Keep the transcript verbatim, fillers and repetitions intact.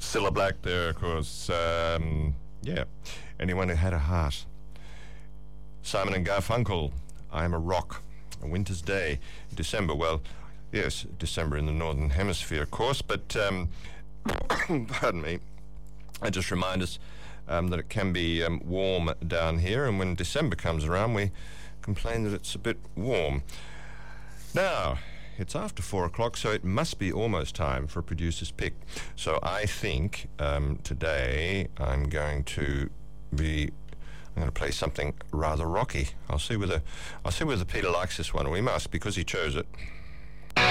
Cilla Black there, of course. Um, yeah, anyone who had a heart. Simon and Garfunkel, I Am a Rock, A Winter's Day, December. Well, yes, December in the Northern Hemisphere, of course, but, um, pardon me, I just remind us um, that it can be um, warm down here, and when December comes around, we complain that it's a bit warm. Now, it's after four o'clock, so it must be almost time for a producer's pick. So I think um, today I'm going to be I'm going to play something rather rocky. I'll see whether I'll see whether Peter likes this one. We must, because he chose it.